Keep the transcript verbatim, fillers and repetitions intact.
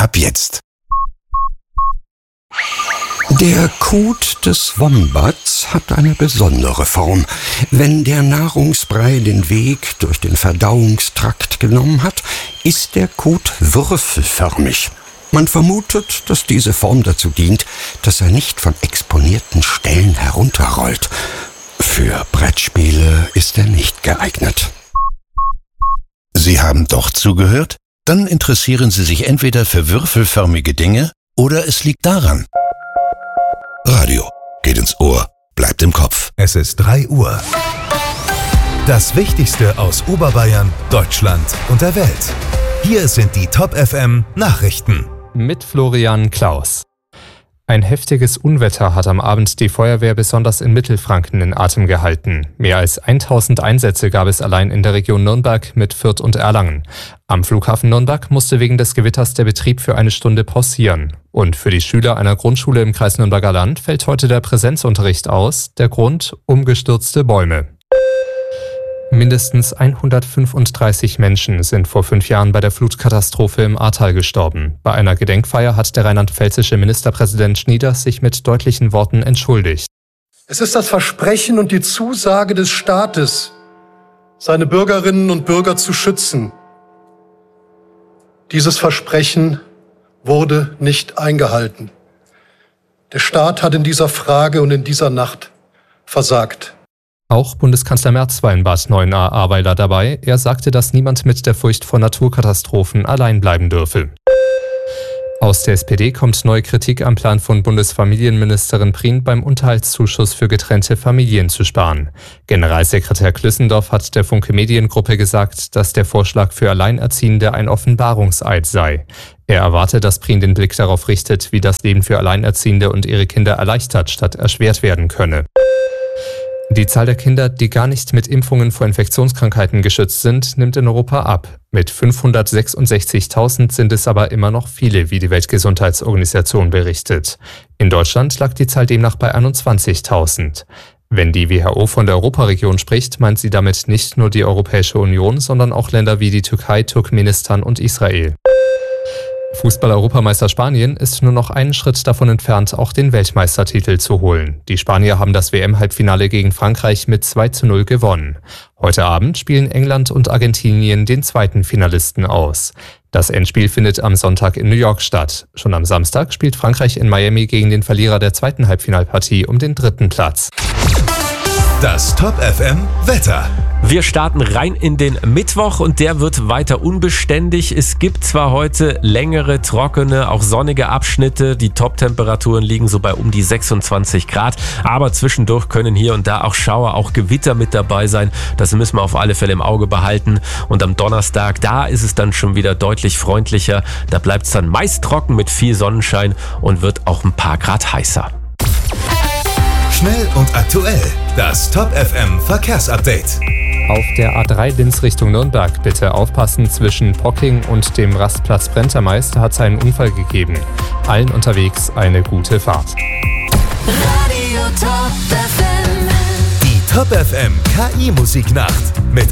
ab jetzt. Der Kot des Wombats hat eine besondere Form. Wenn der Nahrungsbrei den Weg durch den Verdauungstrakt genommen hat, ist der Kot würfelförmig. Man vermutet, dass diese Form dazu dient, dass er nicht von exponierten Stellen herunterrollt. Für Brettspiele ist er nicht geeignet. Sie haben doch zugehört? Dann interessieren Sie sich entweder für würfelförmige Dinge oder es liegt daran. Radio geht ins Ohr, bleibt im Kopf. Es ist drei Uhr. Das Wichtigste aus Oberbayern, Deutschland und der Welt. Hier sind die Top F M Nachrichten. Mit Florian Klaus. Ein heftiges Unwetter hat am Abend die Feuerwehr besonders in Mittelfranken in Atem gehalten. Mehr als tausend Einsätze gab es allein in der Region Nürnberg mit Fürth und Erlangen. Am Flughafen Nürnberg musste wegen des Gewitters der Betrieb für eine Stunde pausieren. Und für die Schüler einer Grundschule im Kreis Nürnberger Land fällt heute der Präsenzunterricht aus. Der Grund: umgestürzte Bäume. Mindestens hundertfünfunddreißig Menschen sind vor fünf Jahren bei der Flutkatastrophe im Ahrtal gestorben. Bei einer Gedenkfeier hat der rheinland-pfälzische Ministerpräsident Schnieder sich mit deutlichen Worten entschuldigt. Es ist das Versprechen und die Zusage des Staates, seine Bürgerinnen und Bürger zu schützen. Dieses Versprechen wurde nicht eingehalten. Der Staat hat in dieser Frage und in dieser Nacht versagt. Auch Bundeskanzler Merz war in Bad Neuenahr-Ahrweiler dabei. Er sagte, dass niemand mit der Furcht vor Naturkatastrophen allein bleiben dürfe. Aus der S P D kommt neue Kritik am Plan von Bundesfamilienministerin Prien, beim Unterhaltszuschuss für getrennte Familien zu sparen. Generalsekretär Klüssendorf hat der Funke Mediengruppe gesagt, dass der Vorschlag für Alleinerziehende ein Offenbarungseid sei. Er erwarte, dass Prien den Blick darauf richtet, wie das Leben für Alleinerziehende und ihre Kinder erleichtert statt erschwert werden könne. Die Zahl der Kinder, die gar nicht mit Impfungen vor Infektionskrankheiten geschützt sind, nimmt in Europa ab. Mit fünfhundertsechsundsechzigtausend sind es aber immer noch viele, wie die Weltgesundheitsorganisation berichtet. In Deutschland lag die Zahl demnach bei einundzwanzigtausend. Wenn die W H O von der Europaregion spricht, meint sie damit nicht nur die Europäische Union, sondern auch Länder wie die Türkei, Turkmenistan und Israel. Fußball-Europameister Spanien ist nur noch einen Schritt davon entfernt, auch den Weltmeistertitel zu holen. Die Spanier haben das W M-Halbfinale gegen Frankreich mit zwei zu null gewonnen. Heute Abend spielen England und Argentinien den zweiten Finalisten aus. Das Endspiel findet am Sonntag in New York statt. Schon am Samstag spielt Frankreich in Miami gegen den Verlierer der zweiten Halbfinalpartie um den dritten Platz. Das Top F M Wetter. Wir starten rein in den Mittwoch und der wird weiter unbeständig. Es gibt zwar heute längere, trockene, auch sonnige Abschnitte. Die Top-Temperaturen liegen so bei um die sechsundzwanzig Grad. Aber zwischendurch können hier und da auch Schauer, auch Gewitter mit dabei sein. Das müssen wir auf alle Fälle im Auge behalten. Und am Donnerstag, da ist es dann schon wieder deutlich freundlicher. Da bleibt es dann meist trocken mit viel Sonnenschein und wird auch ein paar Grad heißer. Schnell und aktuell. Das Top F M Verkehrsupdate. Auf der A drei Linz Richtung Nürnberg bitte aufpassen, zwischen Pocking und dem Rastplatz Brentermeister hat es einen Unfall gegeben. Allen unterwegs eine gute Fahrt. Radio Top F M. Die Top F M K I-Musiknacht mit